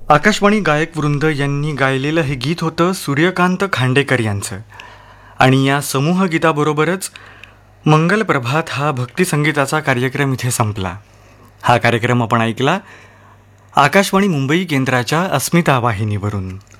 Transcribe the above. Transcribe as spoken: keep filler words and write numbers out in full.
आकाशवाणी गायक वृंद यांनी गायलेलं हे गीत होतं सूर्यकांत खांडेकर यांचं. आणि या समूह गीताबरोबरच मंगल प्रभात हा भक्तिसंगीताचा कार्यक्रम इथे संपला. हा कार्यक्रम आपण ऐकला आकाशवाणी मुंबई केंद्राच्या अस्मिता वाहिनीवरून.